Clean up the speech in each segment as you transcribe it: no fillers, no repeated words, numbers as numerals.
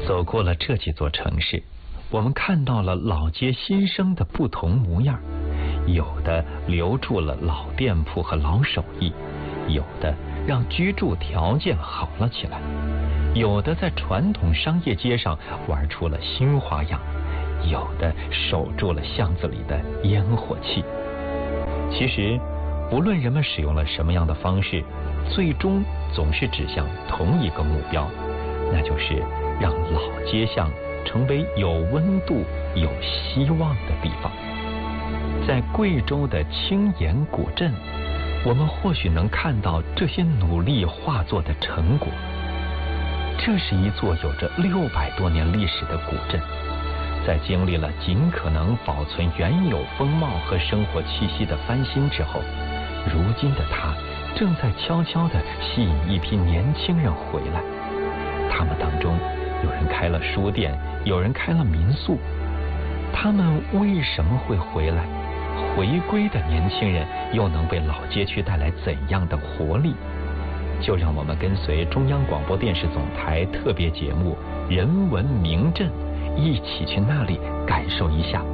走过了这几座城市，我们看到了老街新生的不同模样，有的留住了老店铺和老手艺，有的让居住条件好了起来，有的在传统商业街上玩出了新花样，有的守住了巷子里的烟火气。其实无论人们使用了什么样的方式，最终总是指向同一个目标，那就是让老街巷成为有温度有希望的地方。在贵州的青岩古镇，我们或许能看到这些努力化作的成果。这是一座有着600多年历史的古镇，在经历了尽可能保存原有风貌和生活气息的翻新之后，如今的它正在悄悄地吸引一批年轻人回来。他们当中有人开了书店，有人开了民宿。他们为什么会回来？回归的年轻人又能为老街区带来怎样的活力？就让我们跟随中央广播电视总台特别节目《人文名镇》，一起去那里感受一下。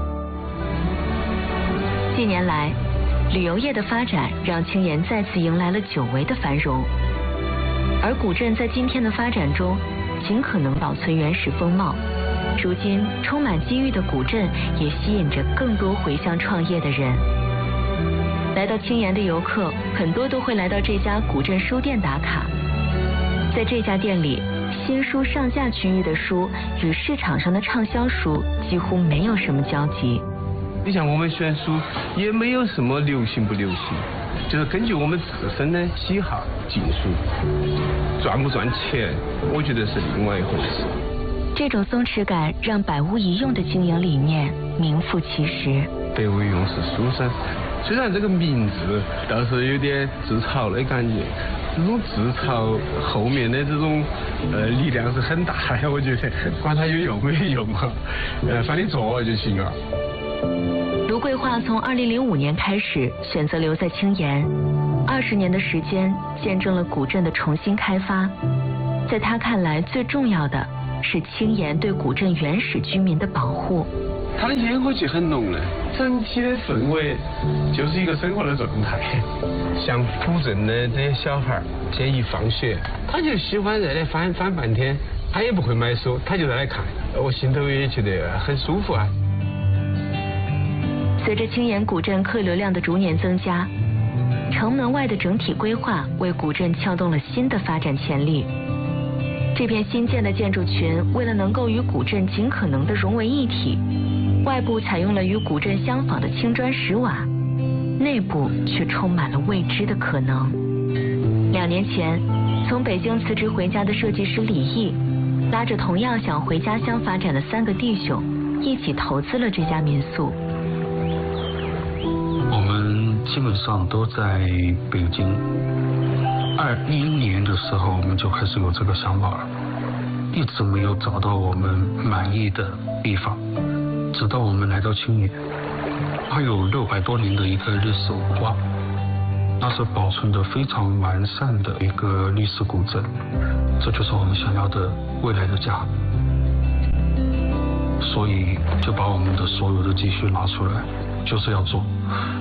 近年来，旅游业的发展让青岩再次迎来了久违的繁荣，而古镇在今天的发展中尽可能保存原始风貌。如今充满机遇的古镇也吸引着更多回乡创业的人。来到青岩的游客很多都会来到这家古镇书店打卡。在这家店里，新书上架区域的书与市场上的畅销书几乎没有什么交集。 你像我们选书也没有什么流行不流行，就是根据我们自身的喜好进书，赚不赚钱我觉得是另外一回事。 这种松弛感让百无一用的经营理念名副其实。 百无一用是书生，虽然这个名字倒是有点自嘲的感觉，这种自嘲后面的这种力量是很大的，我觉得管它有用没有用嘛，反正做就行了。 卢桂华从2005年开始选择留在青岩，20年的时间见证了古镇的重新开发。在他看来，最重要的是青岩对古镇原始居民的保护。 它的烟火气很浓的，整体的氛围就是一个生活的状态。像古镇的这些小孩，现在一放学，他就喜欢在那翻半天，他也不会买书，他就在那看，我心头也觉得很舒服啊。 随着青岩古镇客流量的逐年增加，城门外的整体规划为古镇撬动了新的发展潜力。这片新建的建筑群为了能够与古镇尽可能的融为一体，外部采用了与古镇相仿的青砖石瓦，内部却充满了未知的可能。2年前，从北京辞职回家的设计师李毅，拉着同样想回家乡发展的3个弟兄，一起投资了这家民宿。 我们基本上都在北京。21年的时候，我们就开始有这个想法了，一直没有找到我们满意的地方，直到我们来到青岩，它有600多年的一个历史文化，那是保存得非常完善的一个历史古镇，这就是我们想要的未来的家。所以就把我们的所有的积蓄拿出来，就是要做。